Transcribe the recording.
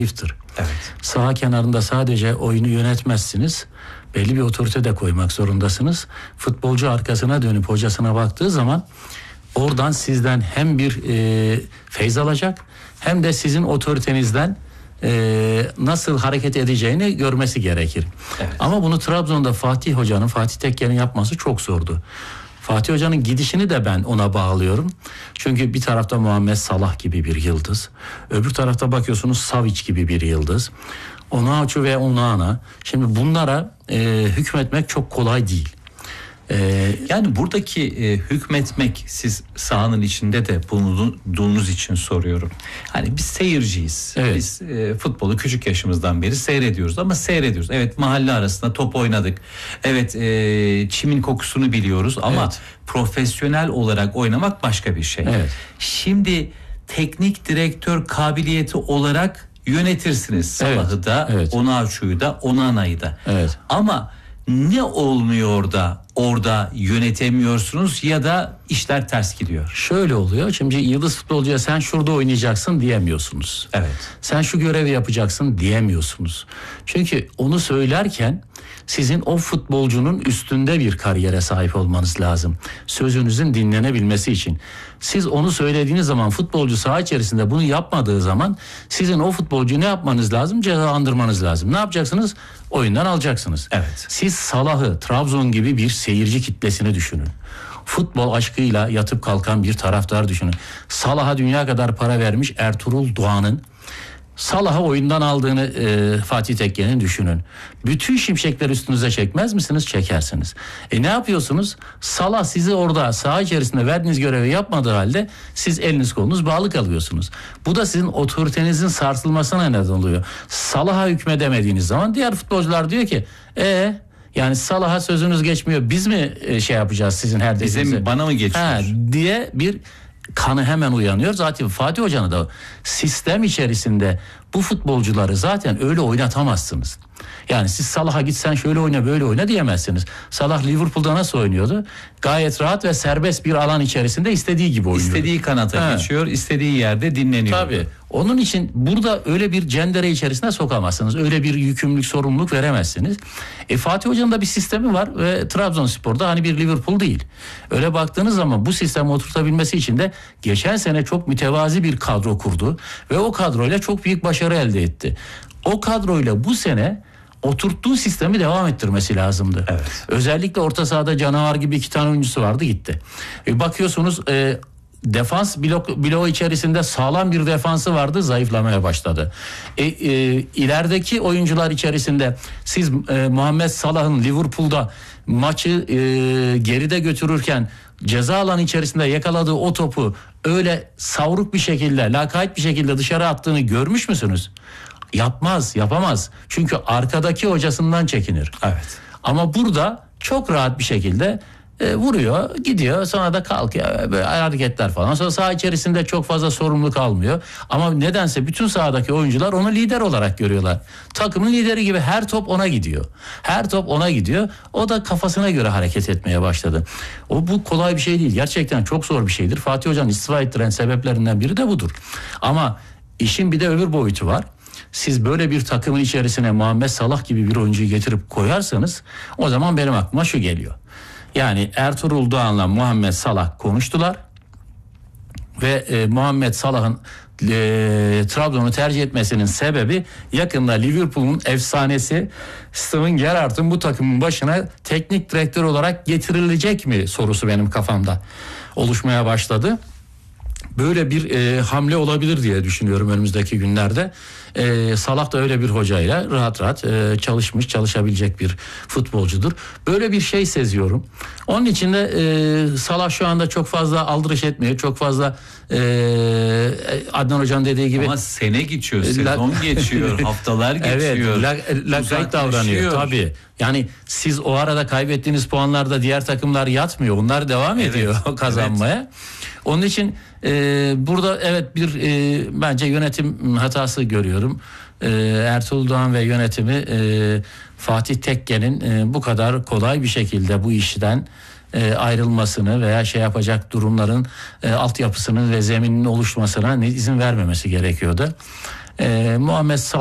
zayıftır. Evet. Saha kenarında sadece oyunu yönetmezsiniz. Belli bir otorite de koymak zorundasınız. Futbolcu arkasına dönüp hocasına baktığı zaman oradan sizden hem bir feyz alacak hem de sizin otoritenizden nasıl hareket edeceğini görmesi gerekir. Evet. Ama bunu Trabzon'da Fatih Tekke'nin yapması çok zordu. Fatih Hoca'nın gidişini de ben ona bağlıyorum. Çünkü bir tarafta Muhammed Salah gibi bir yıldız. Öbür tarafta bakıyorsunuz Savic gibi bir yıldız. Onaçu ve Onana. Şimdi bunlara hükmetmek çok kolay değil. Yani buradaki hükmetmek, siz sahanın içinde de bulunduğunuz için soruyorum. Hani biz seyirciyiz. Evet. Biz futbolu küçük yaşımızdan beri seyrediyoruz ama seyrediyoruz. Evet, mahalle arasında top oynadık. Evet, çimin kokusunu biliyoruz ama Evet. profesyonel olarak oynamak başka bir şey. Evet. Şimdi teknik direktör kabiliyeti olarak yönetirsiniz Salah'ı da, Evet. Onaçu'yu da, Onana'yı da. Evet. Ama ne olmuyor da orada yönetemiyorsunuz ya da işler ters gidiyor? Şöyle oluyor. Şimdi yıldız futbolcuya sen şurada oynayacaksın diyemiyorsunuz. Evet. Sen şu görevi yapacaksın diyemiyorsunuz. Çünkü onu söylerken sizin o futbolcunun üstünde bir kariyere sahip olmanız lazım. Sözünüzün dinlenebilmesi için. Siz onu söylediğiniz zaman futbolcu saha içerisinde bunu yapmadığı zaman sizin o futbolcuyu ne yapmanız lazım? Cezalandırmanız lazım. Ne yapacaksınız? Oyundan alacaksınız. Evet. Siz Salah'ı Trabzon gibi bir seyirci kitlesini düşünün. Futbol aşkıyla yatıp kalkan bir taraftar düşünün. Salah'a dünya kadar para vermiş Ertuğrul Doğan'ın Salah'ı oyundan aldığını Fatih Tekke'nin düşünün. Bütün şimşekler üstünüze çekmez misiniz? Çekersiniz. Ne yapıyorsunuz? Salah sizi orada saha içerisinde verdiğiniz görevi yapmadığı halde siz eliniz kolunuz bağlı kalıyorsunuz. Bu da sizin otoritenizin sarsılmasına neden oluyor. Salah'a hükmedemediğiniz zaman diğer futbolcular diyor ki yani Salah'a sözünüz geçmiyor. Biz mi şey yapacağız sizin her dediğinizi? Bana mı geçiyor? Diye bir kanı hemen uyanıyor. Zaten Fatih Hoca'nın da sistem içerisinde bu futbolcuları zaten öyle oynatamazsınız. Yani siz Salah'a git sen şöyle oyna böyle oyna diyemezsiniz. Salah Liverpool'da nasıl oynuyordu? Gayet rahat ve serbest bir alan içerisinde istediği gibi oynuyordu. İstediği kanata geçiyor, istediği yerde dinleniyor. Tabii. Onun için burada öyle bir cendere içerisine sokamazsınız. Öyle bir yükümlülük, sorumluluk veremezsiniz. Fatih Hoca'nın da bir sistemi var ve Trabzonspor'da hani bir Liverpool değil. Öyle baktığınız zaman bu sistemi oturtabilmesi için de geçen sene çok mütevazi bir kadro kurdu ve o kadroyla çok büyük başarı elde etti. O kadroyla bu sene oturttuğu sistemi devam ettirmesi lazımdı. Evet. Özellikle orta sahada canavar gibi 2 tane oyuncusu vardı, gitti. Bakıyorsunuz defans bloğu içerisinde sağlam bir defansı vardı, zayıflamaya başladı. İlerideki oyuncular içerisinde siz Muhammed Salah'ın Liverpool'da maçı geride götürürken ceza alanı içerisinde yakaladığı o topu öyle savruk bir şekilde, lakayt bir şekilde dışarı attığını görmüş müsünüz? Yapamaz. Çünkü arkadaki hocasından çekinir. Evet. Ama burada çok rahat bir şekilde vuruyor, gidiyor, sonra da kalkıyor, böyle hareketler falan. Sonra saha içerisinde çok fazla sorumluluk almıyor. Ama nedense bütün sahadaki oyuncular onu lider olarak görüyorlar. Takımın lideri gibi her top ona gidiyor. Her top ona gidiyor. O da kafasına göre hareket etmeye başladı. Bu kolay bir şey değil. Gerçekten çok zor bir şeydir. Fatih Hoca'nın istifa ettiren sebeplerinden biri de budur. Ama işin bir de öbür boyutu var. Siz böyle bir takımın içerisine Muhammed Salah gibi bir oyuncuyu getirip koyarsanız o zaman benim aklıma şu geliyor. Yani Ertuğrul Doğan'la Muhammed Salah konuştular ve Muhammed Salah'ın Trabzon'u tercih etmesinin sebebi yakında Liverpool'un efsanesi Steven Gerrard'ın bu takımın başına teknik direktör olarak getirilecek mi sorusu benim kafamda oluşmaya başladı. Böyle bir hamle olabilir diye düşünüyorum önümüzdeki günlerde. Salah da öyle bir hocayla rahat çalışabilecek bir futbolcudur. Böyle bir şey seziyorum. Onun için de Salah şu anda çok fazla aldırış etmiyor. Çok fazla Adnan Hoca'nın dediği gibi. Ama sene geçiyor, sezon geçiyor, haftalar geçiyor. Evet, lakayt davranıyor tabii. Yani siz o arada kaybettiğiniz puanlarda diğer takımlar yatmıyor. Onlar devam ediyor kazanmaya. Evet. Onun için burada bence yönetim hatası görüyorum. Ertuğrul Doğan ve yönetimi Fatih Tekke'nin bu kadar kolay bir şekilde bu işten ayrılmasını veya yapacak durumların altyapısının ve zemininin oluşmasına izin vermemesi gerekiyordu. Muhammed